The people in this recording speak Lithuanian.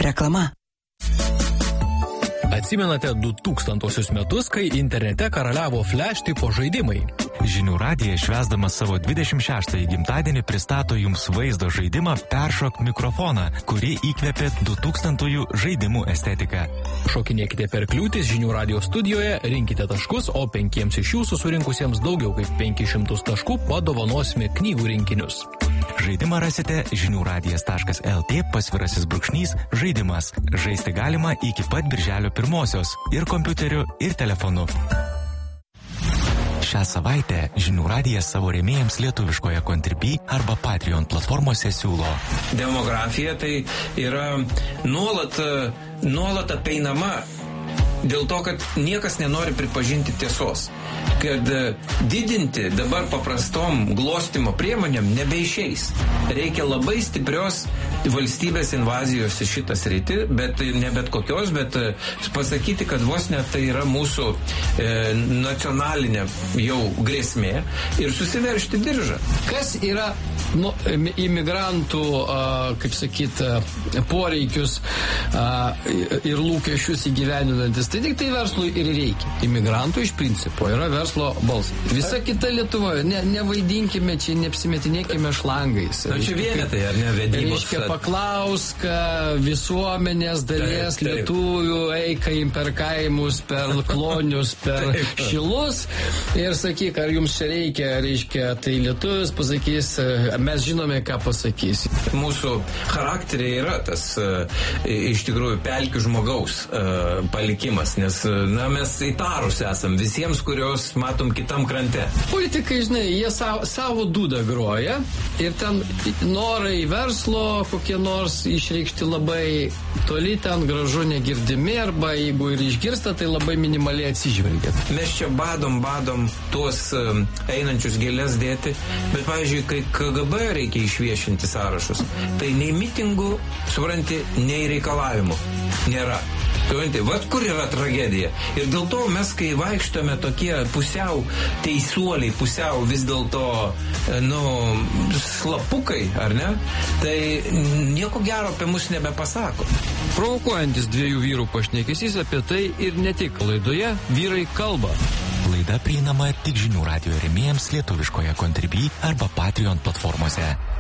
Reklama. Atsimenate 2000 metus, kai internete karaliavo Flash tipo žaidimai? Žinių radijas švęsdamas savo 26-ąjį gimtadienį pristato jums vaizdo žaidimą Peršok mikrofoną, kurį įkvėpė 2000-ųjų žaidimų estetiką. Šokinėkite per kliūtis Žinių radijo studijoje, rinkite taškus, o 5 iš jūsų surinkusiems daugiau kaip 500 taškų padovanosime knygų rinkinius. Žaidimą rasite žiniųradijas.lt /žaidimas. Žaisti galima iki pat birželio 1-osios ir kompiuteriu, ir telefonu. Šią savaitę Žinių radijas savo rėmėjams lietuviškoje Contribui arba Patreon platformose siūlo. Demografija tai yra nuolat apeinama dėl to, kad niekas nenori pripažinti tiesos. Kad didinti dabar paprastom glostimo priemonėm nebeišeis. Reikia labai stiprios valstybės invazijos į šitą sritį, bet ne bet kokios, bet pasakyti, kad vos net tai yra mūsų nacionalinė jau grėsmė ir susiveržti diržą. Kas yra imigrantų, kaip sakyt, poreikius ir lūkesčius įgyvendinantis? Tai tik tai verslui ir reikia. Imigrantų iš principo yra verslo balsas. Visa kita Lietuvoje, nevaidinkime čia, neapsimetinėkime šlangais. Na čia vienetai, ar ne, vedybos? Reiškia, paklauska visuomenės dalies lietuvių, eika per kaimus, per klonius, per šilus ir sakyk, ar jums čia reikia, reiškia, tai lietuvis pasakys, mes žinome, ką pasakys. Mūsų charakteriai yra tas iš tikrųjų pelkių žmogaus palikimas, nes mes įtarus esam visiems, kurios matom kitam krante. Politikai, žinai, jie savo dūdą groja ir ten norai verslo kokie nors išreikšti labai toli, ten gražu negirdimi, arba jeigu ir išgirsta, tai labai minimaliai atsižvelgia. Mes čia badom tuos einančius gėlės dėti, bet, pavyzdžiui, kai KGB reikia išviešinti sąrašus, tai nei mitingų, supranti, nei reikalavimų nėra. Vat kur yra tragedija. Ir dėl to mes, kai vaikštome tokie pusiau teisuoliai, pusiau vis dėlto, slapukai, ar ne, tai nieko gero apie mus nebepasako. Provokuojantis dviejų vyrų pašnekesys apie tai ir ne tik laidoje Vyrai kalba. Laida prieinama tik Žinių radijo rėmėjams lietuviškoje Contribui arba Patreon platformose.